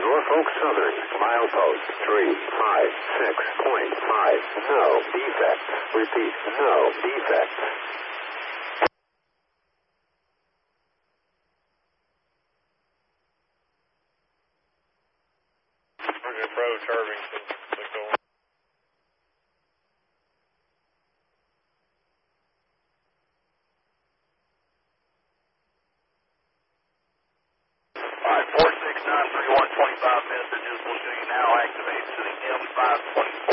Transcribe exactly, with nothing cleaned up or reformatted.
Norfolk Southern, milepost three five six point five. No defects. Repeat, no defects. Approach Irvington. Alright, four six nine three one, twenty-five messages. We'll show you now. Activate sitting M five twenty-four.